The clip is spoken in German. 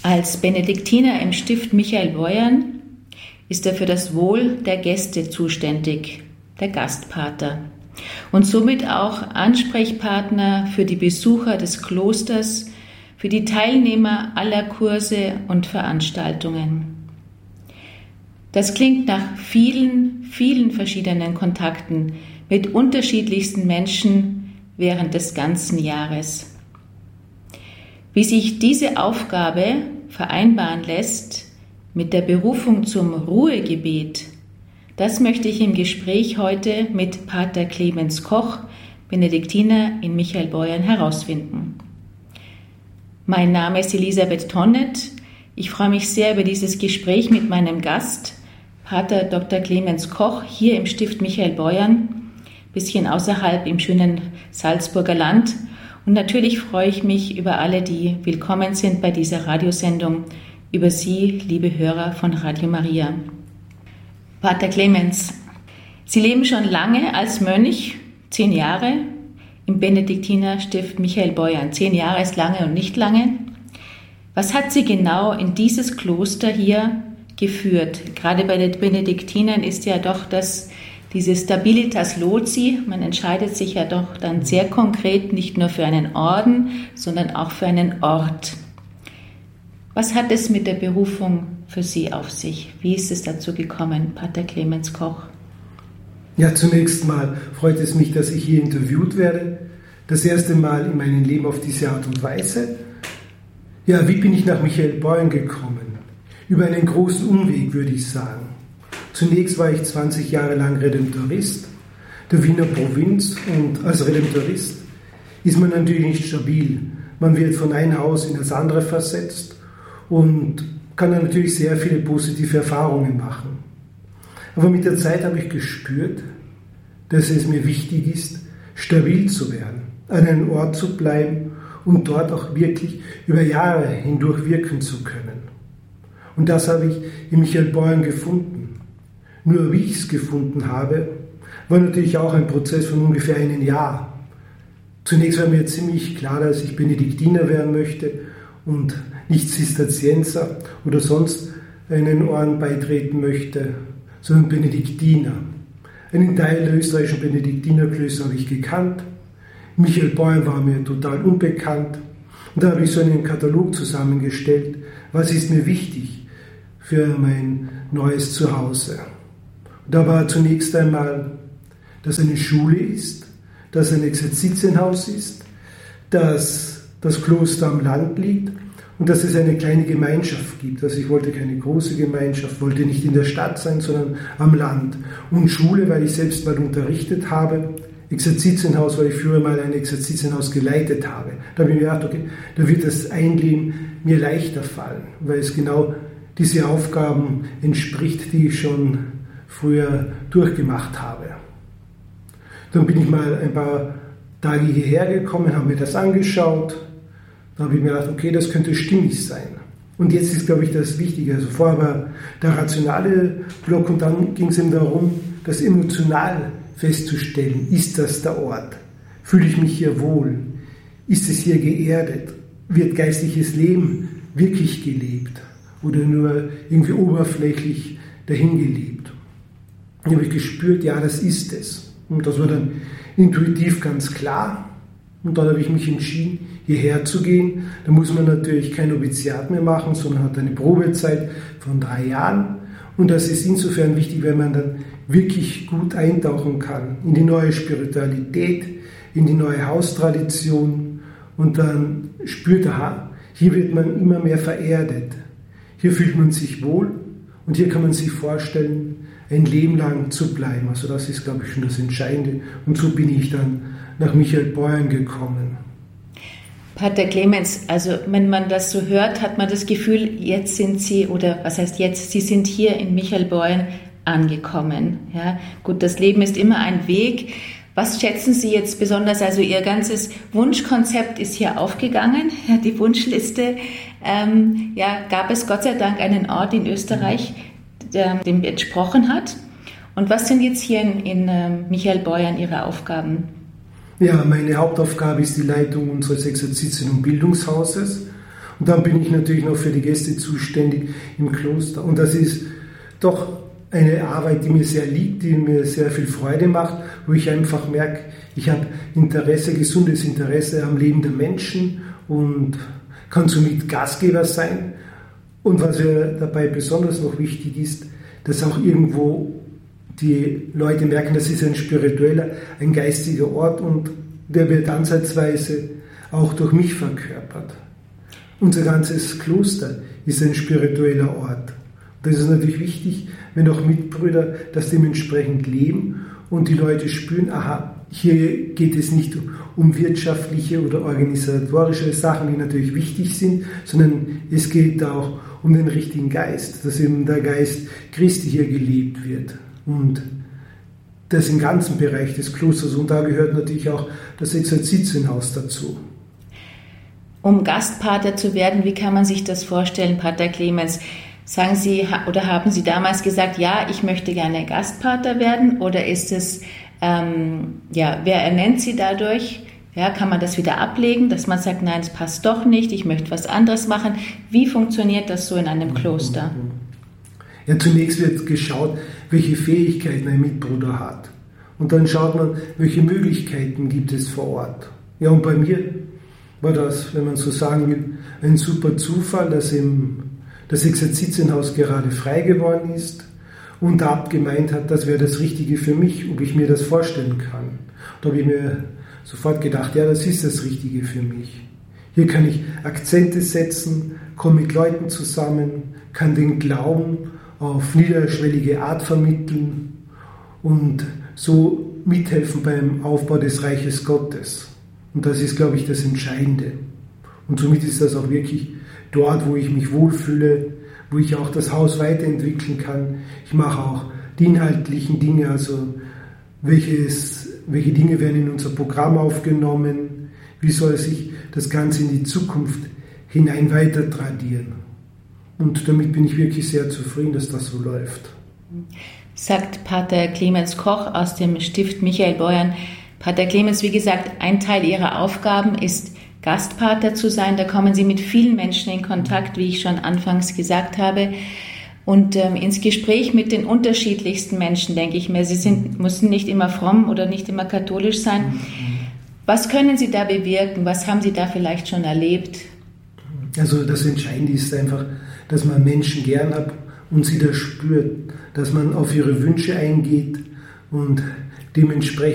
Als Benediktiner im Stift Michael Beuern ist er für das Wohl der Gäste zuständig, der Gastpater, und somit auch Ansprechpartner für die Besucher des Klosters, für die Teilnehmer aller Kurse und Veranstaltungen. Das klingt nach vielen, vielen verschiedenen Kontakten mit unterschiedlichsten Menschen während des ganzen Jahres. Wie sich diese Aufgabe vereinbaren lässt mit der Berufung zum Ruhegebet, das möchte ich im Gespräch heute mit Pater Clemens Koch, Benediktiner in Michael Beuern, herausfinden. Mein Name ist Elisabeth Tonnet. Ich freue mich sehr über dieses Gespräch mit meinem Gast, Pater Dr. Clemens Koch, hier im Stift Michael Beuern, bisschen außerhalb im schönen Salzburger Land. Und natürlich freue ich mich über alle, die willkommen sind bei dieser Radiosendung, über Sie, liebe Hörer von Radio Maria. Pater Clemens, Sie leben schon lange als Mönch, 10 Jahre, im Benediktinerstift Michael Beuern. 10 Jahre ist lange und nicht lange. Was hat Sie genau in dieses Kloster hier geführt? Gerade bei den Benediktinern ist ja doch diese Stabilitas Loci, man entscheidet sich ja doch dann sehr konkret nicht nur für einen Orden, sondern auch für einen Ort. Was hat es mit der Berufung für Sie auf sich? Wie ist es dazu gekommen, Pater Clemens Koch? Ja, zunächst mal freut es mich, dass ich hier interviewt werde. Das erste Mal in meinem Leben auf diese Art und Weise. Ja, wie bin ich nach Michael Beuern gekommen? Über einen großen Umweg, würde ich sagen. Zunächst war ich 20 Jahre lang Redemptorist der Wiener Provinz, und als Redemptorist ist man natürlich nicht stabil. Man wird von einem Haus in das andere versetzt und kann dann natürlich sehr viele positive Erfahrungen machen. Aber mit der Zeit habe ich gespürt, dass es mir wichtig ist, stabil zu werden, an einem Ort zu bleiben und dort auch wirklich über Jahre hindurch wirken zu können. Und das habe ich in Michael Beuern gefunden. Nur wie ich es gefunden habe, war natürlich auch ein Prozess von ungefähr einem Jahr. Zunächst war mir ziemlich klar, dass ich Benediktiner werden möchte und nicht Zisterzienser oder sonst einen Orden beitreten möchte, sondern Benediktiner. Einen Teil der österreichischen Benediktinerklöster habe ich gekannt. Michael Beuern war mir total unbekannt. Und da habe ich so einen Katalog zusammengestellt, was ist mir wichtig für mein neues Zuhause. Und da war zunächst einmal, dass eine Schule ist, dass ein Exerzitienhaus ist, dass das Kloster am Land liegt und dass es eine kleine Gemeinschaft gibt. Also ich wollte keine große Gemeinschaft, wollte nicht in der Stadt sein, sondern am Land. Und Schule, weil ich selbst mal unterrichtet habe, Exerzitienhaus, weil ich früher mal ein Exerzitienhaus geleitet habe. Da habe ich mir gedacht, okay, da wird das Einleben mir leichter fallen, weil es genau diese Aufgaben entspricht, die ich schon früher durchgemacht habe. Dann bin ich mal ein paar Tage hierher gekommen, habe mir das angeschaut. Da habe ich mir gedacht, okay, das könnte stimmig sein. Und jetzt ist, glaube ich, das Wichtige. Also vorher war der rationale Block und dann ging es eben darum, das emotional festzustellen. Ist das der Ort? Fühle ich mich hier wohl? Ist es hier geerdet? Wird geistliches Leben wirklich gelebt? Oder nur irgendwie oberflächlich dahingelebt? Da habe ich gespürt, ja, das ist es. Und das war dann intuitiv ganz klar. Und dann habe ich mich entschieden, hierher zu gehen. Da muss man natürlich kein Noviziat mehr machen, sondern hat eine Probezeit von 3 Jahren. Und das ist insofern wichtig, wenn man dann wirklich gut eintauchen kann in die neue Spiritualität, in die neue Haustradition. Und dann spürt, aha, hier wird man immer mehr vererdet. Hier fühlt man sich wohl und hier kann man sich vorstellen, ein Leben lang zu bleiben. Also das ist, glaube ich, schon das Entscheidende. Und so bin ich dann nach Michael Beuern gekommen. Pater Clemens, also wenn man das so hört, hat man das Gefühl, jetzt sind Sie, oder was heißt jetzt, Sie sind hier in Michael Beuern angekommen. Ja, gut, das Leben ist immer ein Weg. Was schätzen Sie jetzt besonders? Also Ihr ganzes Wunschkonzept ist hier aufgegangen, ja, die Wunschliste. Gab es Gott sei Dank einen Ort in Österreich, der dem entsprochen hat. Und was sind jetzt hier in Michael Beuern Ihre Aufgaben? Ja, meine Hauptaufgabe ist die Leitung unseres Exerzitien- und Bildungshauses. Und dann bin ich natürlich noch für die Gäste zuständig im Kloster. Und das ist doch eine Arbeit, die mir sehr liegt, die mir sehr viel Freude macht, wo ich einfach merke, ich habe Interesse, gesundes Interesse am Leben der Menschen und kann somit Gastgeber sein. Und was mir dabei besonders noch wichtig ist, dass auch irgendwo die Leute merken, das ist ein spiritueller, ein geistiger Ort und der wird ansatzweise auch durch mich verkörpert. Unser ganzes Kloster ist ein spiritueller Ort. Das ist natürlich wichtig, wenn auch Mitbrüder das dementsprechend leben und die Leute spüren, aha, hier geht es nicht um wirtschaftliche oder organisatorische Sachen, die natürlich wichtig sind, sondern es geht auch um den richtigen Geist, dass eben der Geist Christi hier gelebt wird. Und das im ganzen Bereich des Klosters. Und da gehört natürlich auch das Exerzitienhaus dazu. Um Gastpater zu werden, wie kann man sich das vorstellen, Pater Clemens? Sagen Sie oder haben Sie damals gesagt, ja, ich möchte gerne Gastpater werden? Oder ist es, wer ernennt Sie dadurch? Ja, kann man das wieder ablegen, dass man sagt, nein, es passt doch nicht, ich möchte was anderes machen? Wie funktioniert das so in einem Kloster? Ja, zunächst wird geschaut, welche Fähigkeiten ein Mitbruder hat. Und dann schaut man, welche Möglichkeiten gibt es vor Ort. Ja, und bei mir war das, wenn man so sagen will, ein super Zufall, dass eben das Exerzitienhaus gerade frei geworden ist und der Abt gemeint hat, das wäre das Richtige für mich, ob ich mir das vorstellen kann. Da habe ich mir sofort gedacht, ja, das ist das Richtige für mich. Hier kann ich Akzente setzen, komme mit Leuten zusammen, kann den Glauben auf niederschwellige Art vermitteln und so mithelfen beim Aufbau des Reiches Gottes. Und das ist, glaube ich, das Entscheidende. Und somit ist das auch wirklich dort, wo ich mich wohlfühle, wo ich auch das Haus weiterentwickeln kann. Ich mache auch die inhaltlichen Dinge, also welche Dinge werden in unser Programm aufgenommen, wie soll sich das Ganze in die Zukunft hinein weiter tradieren. Und damit bin ich wirklich sehr zufrieden, dass das so läuft. Sagt Pater Clemens Koch aus dem Stift Michael Beuern. Pater Clemens, wie gesagt, ein Teil Ihrer Aufgaben ist, Gastpater zu sein. Da kommen Sie mit vielen Menschen in Kontakt, wie ich schon anfangs gesagt habe. Und ins Gespräch mit den unterschiedlichsten Menschen, denke ich mir. Sie müssen nicht immer fromm oder nicht immer katholisch sein. Was können Sie da bewirken? Was haben Sie da vielleicht schon erlebt? Also das Entscheidende ist einfach, dass man Menschen gern hat und sie das spürt, dass man auf ihre Wünsche eingeht und dementsprechend